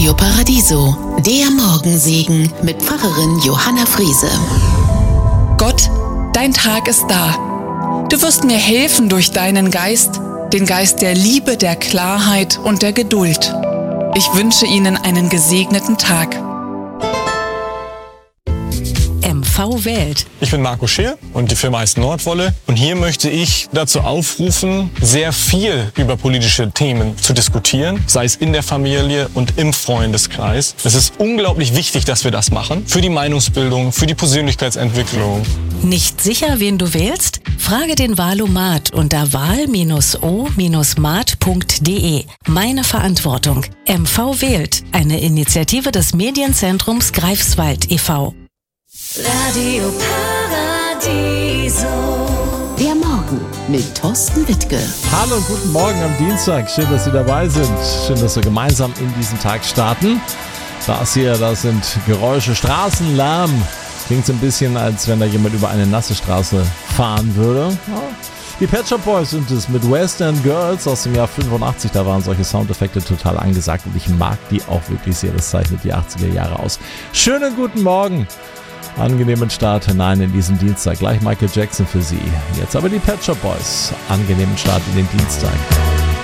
Radio Paradiso, der Morgensegen mit Pfarrerin Johanna Friese. Gott, dein Tag ist da. Du wirst mir helfen durch deinen Geist, den Geist der Liebe, der Klarheit und der Geduld. Ich wünsche Ihnen einen gesegneten Tag. MV Welt. Ich bin Marco Scheer und die Firma heißt Nordwolle. Und hier möchte ich dazu aufrufen, sehr viel über politische Themen zu diskutieren, sei es in der Familie und im Freundeskreis. Es ist unglaublich wichtig, dass wir das machen. Für die Meinungsbildung, für die Persönlichkeitsentwicklung. Nicht sicher, wen du wählst? Frage den Wahlomat unter wahl-o-mat.de. Meine Verantwortung. MV wählt. Eine Initiative des Medienzentrums Greifswald e.V. Radio Paradiso. Der Morgen mit Thorsten Wittke. Hallo und guten Morgen am Dienstag. Schön, dass Sie dabei sind. Schön, dass wir gemeinsam in diesen Tag starten. Das sind Geräusche, Straßenlärm. Klingt so ein bisschen, als wenn da jemand über eine nasse Straße fahren würde. Ja. Die Pet Shop Boys sind es mit Western Girls aus dem Jahr 85. Da waren solche Soundeffekte total angesagt und ich mag die auch wirklich sehr. Das zeichnet die 80er Jahre aus. Schönen guten Morgen. Angenehmen Start hinein in diesen Dienstag. Gleich Michael Jackson für Sie. Jetzt aber die Pet Shop Boys. Angenehmen Start in den Dienstag.